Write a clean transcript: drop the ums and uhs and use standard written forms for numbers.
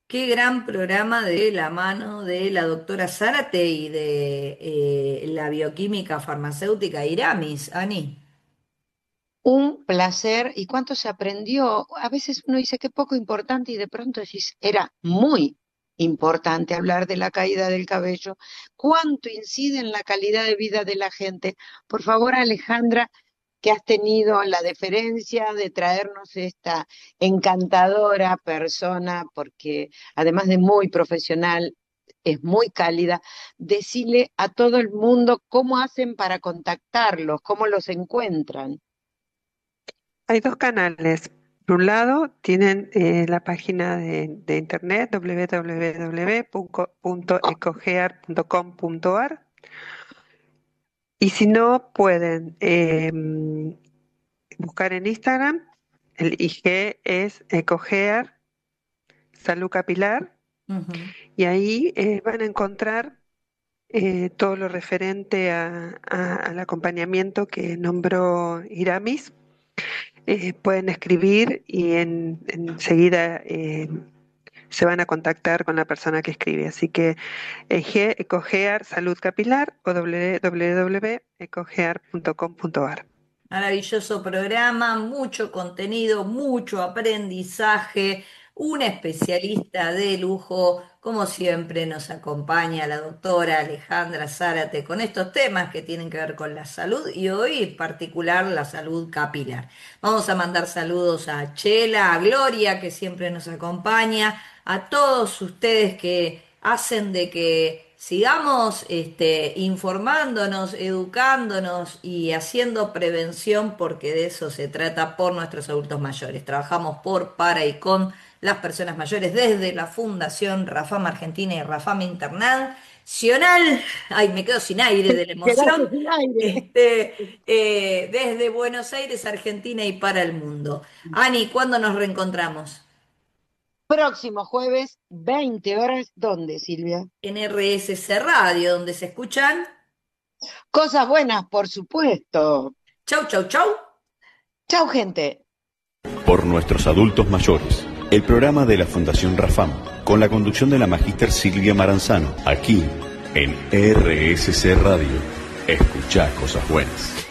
Qué gran programa de la mano de la doctora Zárate y de la bioquímica farmacéutica Iramis, Ani. Un placer. ¿Y cuánto se aprendió? A veces uno dice que poco importante y de pronto decís, era muy importante hablar de la caída del cabello. ¿Cuánto incide en la calidad de vida de la gente? Por favor, Alejandra, que has tenido la deferencia de traernos esta encantadora persona, porque además de muy profesional, es muy cálida. Decirle a todo el mundo cómo hacen para contactarlos, cómo los encuentran. Hay dos canales. Por un lado, tienen la página de internet www.ecogear.com.ar y si no, pueden buscar en Instagram. El IG es Ecogear Salud Capilar Ujú. y ahí van a encontrar todo lo referente al acompañamiento que nombró Iramis. Pueden escribir y enseguida se van a contactar con la persona que escribe. Así que Ecogear Salud Capilar o www.ecogear.com.ar. Maravilloso programa, mucho contenido, mucho aprendizaje, una especialista de lujo, como siempre nos acompaña la doctora Alejandra Zárate con estos temas que tienen que ver con la salud y hoy en particular la salud capilar. Vamos a mandar saludos a Chela, a Gloria que siempre nos acompaña, a todos ustedes que hacen de que sigamos informándonos, educándonos y haciendo prevención, porque de eso se trata por nuestros adultos mayores. Trabajamos por, para y con las personas mayores desde la Fundación Rafam Argentina y Rafam Internacional. Ay, me quedo sin aire de la Quedaste emoción. sin aire. Desde Buenos Aires, Argentina y para el mundo. Ani, ¿cuándo nos reencontramos? Próximo jueves, 20 horas, ¿dónde, Silvia? En RSC Radio, donde se escuchan. Cosas buenas, por supuesto. Chau, chau, chau. Chau, gente. Por nuestros adultos mayores, el programa de la Fundación Rafam, con la conducción de la magíster Silvia Maranzano, aquí en RSC Radio. Escuchá cosas buenas.